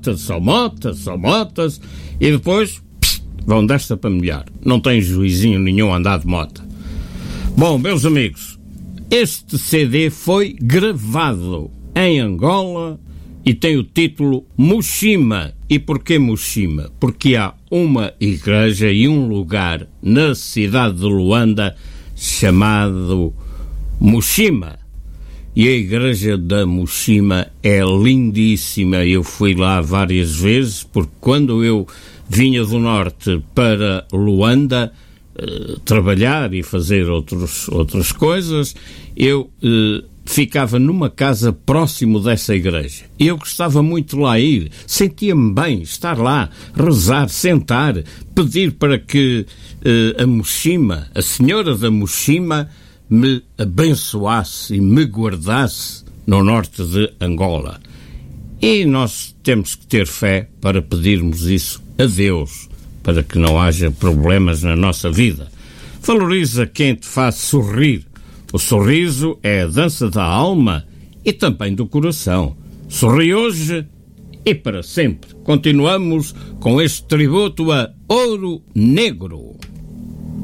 só motas, e depois vão desta para melhor. Não tem juizinho nenhum andar de moto. Bom, meus amigos, este CD foi gravado em Angola e tem o título Mushima. E porquê Mushima? Porque há uma igreja e um lugar na cidade de Luanda chamado Mushima. E a igreja da Mushima é lindíssima. Eu fui lá várias vezes, porque quando eu vinha do norte para Luanda trabalhar e fazer outras coisas, eu ficava numa casa próximo dessa igreja. E eu gostava muito de lá ir. Sentia-me bem estar lá, rezar, sentar, pedir para que a Mushima, a senhora da Mushima, me abençoasse e me guardasse no norte de Angola. E nós temos que ter fé para pedirmos isso a Deus, para que não haja problemas na nossa vida. Valoriza quem te faz sorrir. O sorriso é a dança da alma e também do coração. Sorri hoje e para sempre. Continuamos com este tributo a Ouro Negro.